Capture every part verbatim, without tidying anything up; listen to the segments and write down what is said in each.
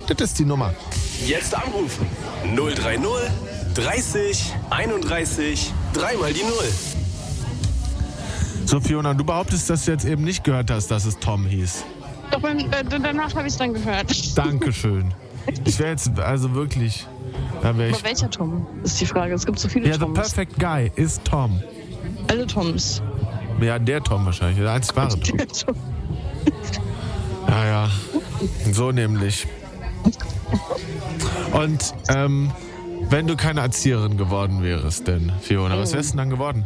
Das ist die Nummer. Jetzt anrufen. null drei null dreißig einunddreißig dreimal die Null. So, Fiona, du behauptest, dass du jetzt eben nicht gehört hast, dass es Tom hieß. Doch, beim, äh, danach habe ich es dann gehört. Dankeschön. Ich wäre jetzt also wirklich... Da wär ich, Aber welcher Tom, ist die Frage. Es gibt so viele ja, the Toms. perfect guy ist Tom. Alle Toms. Ja, der Tom wahrscheinlich. Der einzig wahre Tom. Ja, ja. So nämlich. Und ähm, wenn du keine Erzieherin geworden wärst, denn, Fiona, was wärst du denn dann geworden?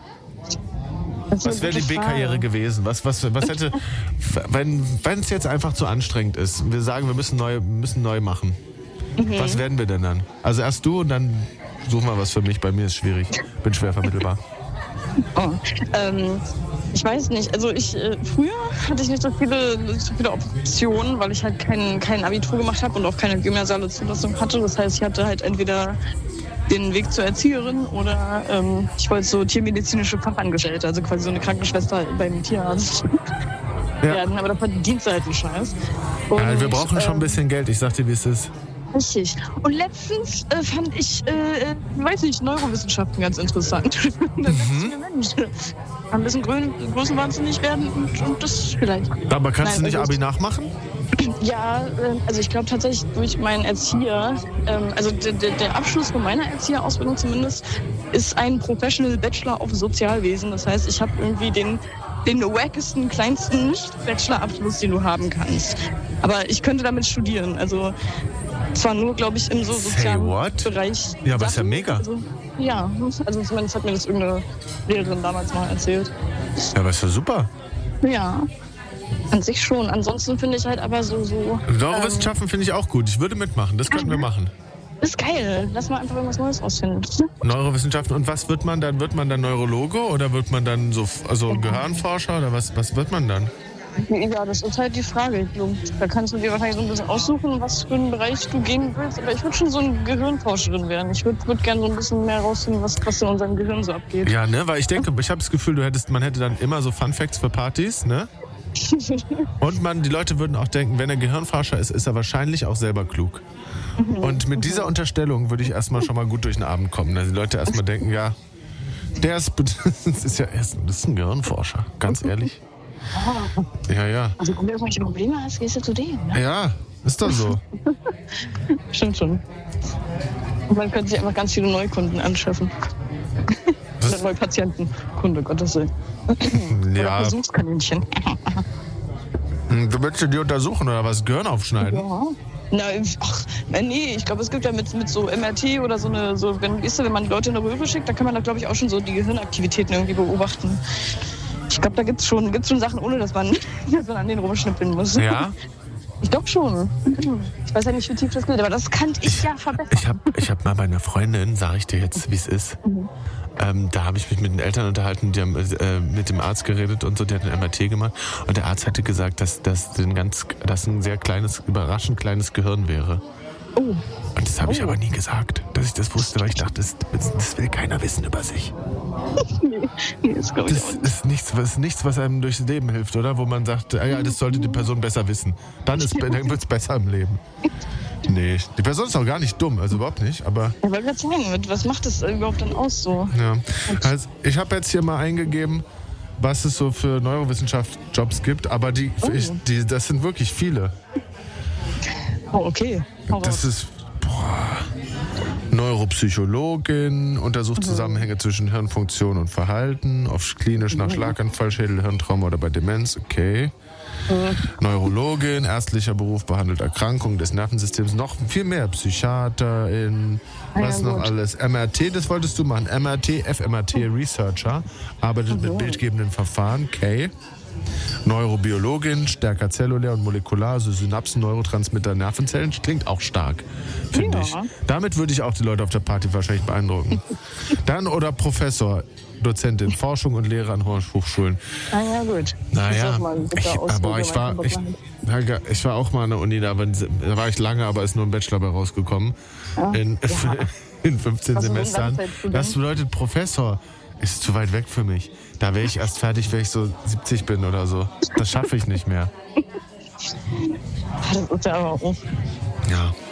Was wäre die B-Karriere gewesen? Was, was, was hätte, wenn es jetzt einfach zu anstrengend ist, wir sagen, wir müssen neu, müssen neu machen. Mhm. Was werden wir denn dann? Also erst du und dann suchen wir was für mich. Bei mir ist schwierig. Bin schwer vermittelbar. Oh, ähm, ich weiß nicht. Also ich äh, früher hatte ich nicht so viele, so viele Optionen, weil ich halt kein, kein Abitur gemacht habe und auch keine gymnasiale Zulassung hatte. Das heißt, ich hatte halt entweder den Weg zur Erzieherin oder ähm, ich wollte so tiermedizinische Fachangestellte, also quasi so eine Krankenschwester beim Tierarzt Ja. werden. Aber da verdienst du halt einen Scheiß. Und, Ja, wir brauchen schon ein ähm, bisschen Geld. Ich sag dir, wie es ist. Richtig. Und letztens äh, fand ich, äh, weiß nicht, Neurowissenschaften ganz interessant. Da dachte ich mir, Mensch, ein bisschen grün, größenwahnsinnig werden und, und das vielleicht. Aber kannst Nein, du nicht also Abi nachmachen? Ja, äh, also ich glaube tatsächlich durch meinen Erzieher, ähm, also der, der, der Abschluss von meiner Erzieherausbildung zumindest, ist ein Professional Bachelor of Sozialwesen. Das heißt, ich habe irgendwie den, den wackesten, kleinsten Nicht-Bachelor-Abschluss, den du haben kannst. Aber ich könnte damit studieren. Also zwar nur, glaube ich, im so sozialen what? Bereich. Ja, aber ist ja Sachen. mega. Also, ja, also zumindest hat mir das irgendeine Lehrerin damals mal erzählt. Ja, aber ist ja super. Ja, an sich schon. Ansonsten finde ich halt aber so... so Neurowissenschaften finde ich auch gut. Ich würde mitmachen. Das könnten wir machen. ist geil. Lass mal einfach irgendwas Neues rausfinden. Neurowissenschaften. Und was wird man dann? Wird man dann Neurologe oder wird man dann so also Gehirnforscher oder was, was wird man dann? Ja, das ist halt die Frage. Da kannst du dir wahrscheinlich so ein bisschen aussuchen, was für einen Bereich du gehen willst. Aber ich würde schon so eine Gehirnforscherin werden. Ich würde würd gerne so ein bisschen mehr rausfinden, was, was in unserem Gehirn so abgeht. Ja, ne? Weil ich denke, ich habe das Gefühl, du hättest, man hätte dann immer so Fun Facts für Partys, ne? Und man, die Leute würden auch denken, wenn er Gehirnforscher ist, ist er wahrscheinlich auch selber klug. Und mit dieser Unterstellung würde ich erstmal schon mal gut durch den Abend kommen. Dass die Leute erstmal denken, ja, der ist, das ist ja erst, das ist ein Gehirnforscher, ganz ehrlich. Ja, ja. Also wenn du irgendwelche Probleme hast, gehst du zu dem. Ne? Ja, ist doch so. Stimmt schon. Und man könnte sich einfach ganz viele Neukunden anschaffen. Was? Oder neue Patienten. Kunde, Gottes Willen. Oder Ja, Versuchskaninchen. du möchtest die untersuchen oder was? Gehirn aufschneiden? Ja. Na, ach, nee, ich glaube, es gibt ja mit, mit so M R T oder so eine, so, wenn, weißt du, wenn man Leute in eine Röhre schickt, da kann man da, glaube ich, auch schon so die Gehirnaktivitäten irgendwie beobachten. Ich glaube, da gibt's schon, gibt's schon Sachen, ohne dass man, dass man an denen rumschnippeln muss. Ja? Ich glaube schon. Ich weiß ja nicht, wie tief das geht, aber das kann ich, ich ja verbessern. Ich habe ich hab mal bei einer Freundin, sage ich dir jetzt, wie es ist, Mhm. ähm, da habe ich mich mit den Eltern unterhalten, die haben äh, mit dem Arzt geredet und so, die hat ein M R T gemacht und der Arzt hatte gesagt, dass das ein ganz, dass ein sehr kleines, überraschend kleines Gehirn wäre. Oh. Und das habe ich Oh. aber nie gesagt, dass ich das wusste, weil ich dachte, das, das will keiner wissen über sich. Nee, nee, das glaube ich Das auch nicht. ist nichts, was, nichts, was einem durchs Leben hilft, oder? Wo man sagt, ah ja, das sollte die Person besser wissen. Dann, ist, dann wird es besser im Leben. Nee, die Person ist auch gar nicht dumm, also überhaupt nicht, aber... Ja, weil wir sagen, was macht das überhaupt dann aus so? Ja. Also, ich habe jetzt hier mal eingegeben, was es so für Neurowissenschaft-Jobs gibt, aber die, Oh. ich, die, das sind wirklich viele. Oh, okay. Hau Das raus. ist boah, Neuropsychologin, untersucht Zusammenhänge zwischen Hirnfunktion und Verhalten, oft klinisch nach Schlaganfall, Schädel, Hirntrauma oder bei Demenz, okay. Neurologin, ärztlicher Beruf, behandelt Erkrankungen des Nervensystems, noch viel mehr, Psychiaterin, Ah ja, was noch gut. alles. M R T, das wolltest du machen, M R T, F M R T Researcher, arbeitet mit bildgebenden Verfahren, K. Neurobiologin, stärker zellulär und molekular, also Synapsen, Neurotransmitter, Nervenzellen, klingt auch stark, finde Ja. ich. Damit würde ich auch die Leute auf der Party wahrscheinlich beeindrucken. Dann oder Professor, Dozentin, Forschung und Lehre an Hochschulen. Ah ja, gut. Naja, Das ist mal ein guter ich, Ausdruck, aber ich wenn war, man ich, Verband- ich war auch mal an der Uni, da, aber da war ich lange, aber ist nur ein Bachelor bei rausgekommen. In, in fünfzehn Also so ein Semestern. Langzeitstudent. Das bedeutet Professor. Ist zu weit weg für mich. Da wäre ich erst fertig, wenn ich so siebzig bin oder so. Das schaffe ich nicht mehr. Das ist ja aber auch. Ja.